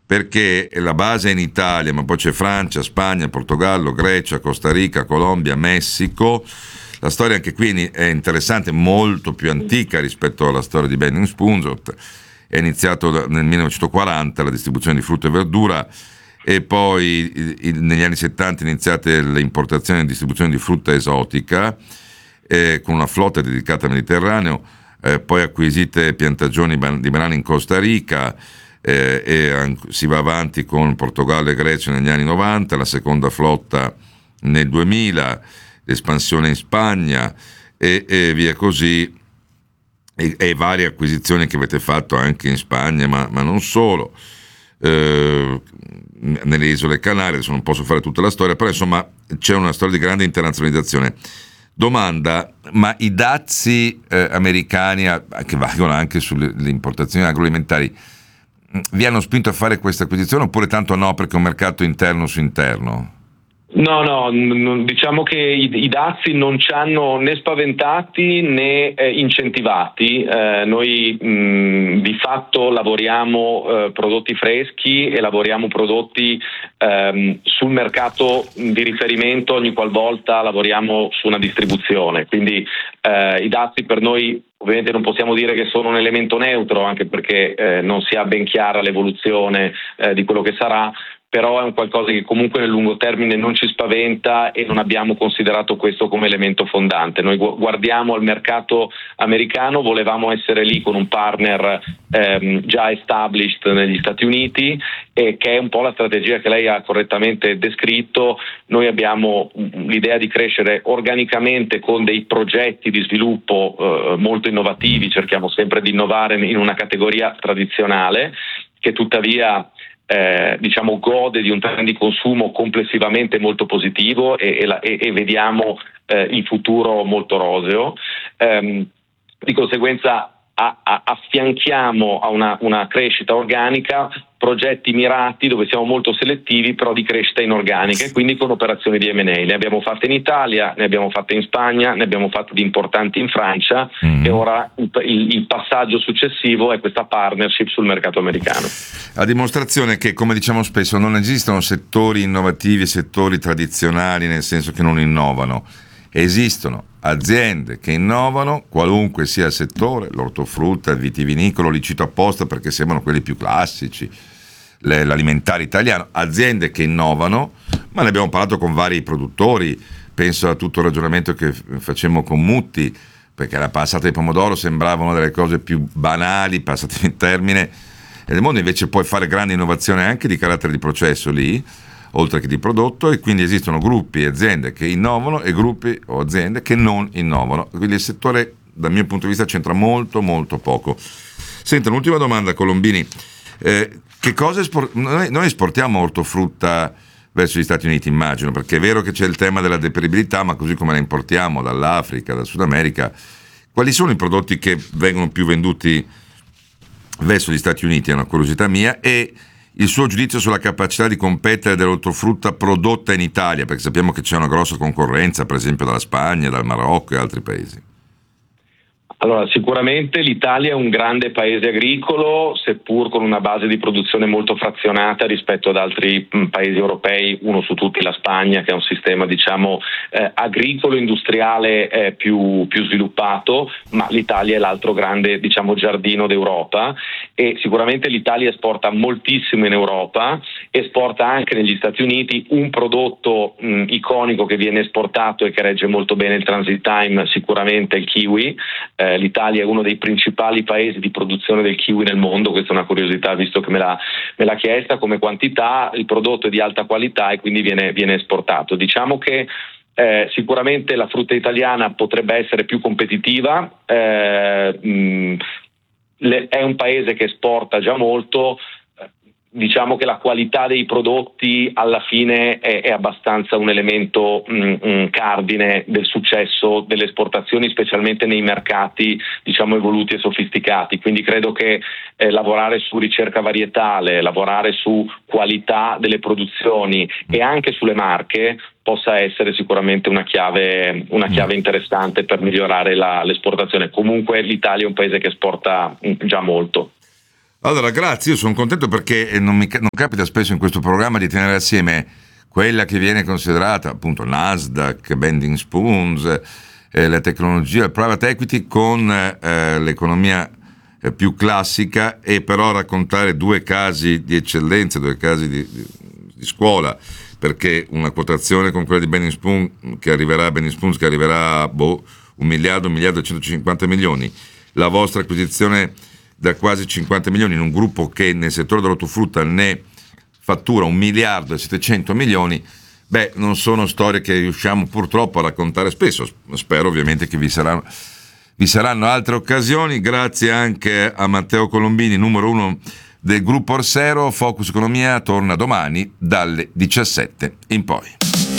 perché la base è in Italia, ma poi c'è Francia, Spagna, Portogallo, Grecia, Costa Rica, Colombia, Messico. La storia anche qui è interessante, molto più antica rispetto alla storia di Bending Spoons. È iniziato nel 1940 la distribuzione di frutta e verdura, e poi negli anni 70 iniziate le importazioni e distribuzione di frutta esotica, con una flotta dedicata al Mediterraneo, poi acquisite piantagioni di banane in Costa Rica, si va avanti con Portogallo e Grecia negli anni 90, la seconda flotta nel 2000, l'espansione in Spagna e via così, e varie acquisizioni che avete fatto anche in Spagna, ma non solo, nelle isole Canarie. Adesso non posso fare tutta la storia, però insomma c'è una storia di grande internazionalizzazione. Domanda: ma i dazi americani, che valgono anche sulle importazioni agroalimentari, vi hanno spinto a fare questa acquisizione, oppure tanto no, perché è un mercato interno su interno? No, diciamo che i dazi non ci hanno né spaventati né incentivati. Noi di fatto lavoriamo prodotti freschi e lavoriamo prodotti sul mercato di riferimento ogni qualvolta lavoriamo su una distribuzione, quindi i dazi per noi ovviamente non possiamo dire che sono un elemento neutro, anche perché non si ha ben chiara l'evoluzione di quello che sarà, però è un qualcosa che comunque nel lungo termine non ci spaventa e non abbiamo considerato questo come elemento fondante. Noi guardiamo al mercato americano, volevamo essere lì con un partner già established negli Stati Uniti, e che è un po' la strategia che lei ha correttamente descritto. Noi abbiamo l'idea di crescere organicamente con dei progetti di sviluppo molto innovativi, cerchiamo sempre di innovare in una categoria tradizionale che tuttavia gode di un trend di consumo complessivamente molto positivo e vediamo il futuro molto roseo. Di conseguenza affianchiamo a una crescita organica progetti mirati dove siamo molto selettivi, però di crescita inorganica, e quindi con operazioni di M&A. Ne abbiamo fatte in Italia, ne abbiamo fatte in Spagna, ne abbiamo fatte di importanti in Francia, e ora il passaggio successivo è questa partnership sul mercato americano. A dimostrazione che, come diciamo spesso, non esistono settori innovativi e settori tradizionali, nel senso che non innovano. Esistono aziende che innovano, qualunque sia il settore, l'ortofrutta, il vitivinicolo, li cito apposta perché sembrano quelli più classici, l'alimentare italiano, aziende che innovano, ma ne abbiamo parlato con vari produttori. Penso a tutto il ragionamento che facemmo con Mutti, perché la passata di pomodoro sembrava una delle cose più banali, passate in termine, e nel mondo invece puoi fare grande innovazione anche di carattere di processo lì, oltre che di prodotto, e quindi esistono gruppi e aziende che innovano e gruppi o aziende che non innovano, quindi il settore dal mio punto di vista c'entra molto molto poco. Senta, un'ultima domanda, Colombini, che cosa noi esportiamo ortofrutta verso gli Stati Uniti, immagino, perché è vero che c'è il tema della deperibilità, ma così come la importiamo dall'Africa, dal Sud America, quali sono i prodotti che vengono più venduti verso gli Stati Uniti? È una curiosità mia. E il suo giudizio sulla capacità di competere dell'ortofrutta prodotta in Italia, perché sappiamo che c'è una grossa concorrenza, per esempio dalla Spagna, dal Marocco e altri paesi. Allora, sicuramente l'Italia è un grande paese agricolo, seppur con una base di produzione molto frazionata rispetto ad altri paesi europei, uno su tutti la Spagna, che ha un sistema agricolo industriale più sviluppato, ma l'Italia è l'altro grande giardino d'Europa, e sicuramente l'Italia esporta moltissimo in Europa, esporta anche negli Stati Uniti un prodotto iconico che viene esportato e che regge molto bene il transit time, sicuramente il kiwi. L'Italia è uno dei principali paesi di produzione del kiwi nel mondo, questa è una curiosità visto che me l'ha chiesta. Come quantità il prodotto è di alta qualità e quindi viene esportato. Diciamo che sicuramente la frutta italiana potrebbe essere più competitiva, è un paese che esporta già molto. Diciamo che la qualità dei prodotti alla fine è abbastanza un elemento cardine del successo delle esportazioni, specialmente nei mercati evoluti e sofisticati. Quindi credo che lavorare su ricerca varietale, lavorare su qualità delle produzioni e anche sulle marche possa essere sicuramente una chiave interessante per migliorare l'esportazione. Comunque l'Italia è un paese che esporta già molto. Allora, grazie, io sono contento perché non capita spesso in questo programma di tenere assieme quella che viene considerata appunto Nasdaq, Bending Spoons, la tecnologia, il private equity con l'economia più classica, e però raccontare due casi di eccellenza, due casi di scuola, perché una quotazione con quella di Bending Spoons che arriverà a 1 miliardo, 1 miliardo e 150 milioni, la vostra acquisizione da quasi 50 milioni in un gruppo che nel settore dell'ortofrutta ne fattura 1 miliardo e 700 milioni, non sono storie che riusciamo purtroppo a raccontare spesso. Spero ovviamente che vi saranno altre occasioni. Grazie anche a Matteo Colombini, numero 1 del gruppo Orsero. Focus Economia torna domani dalle 17 in poi.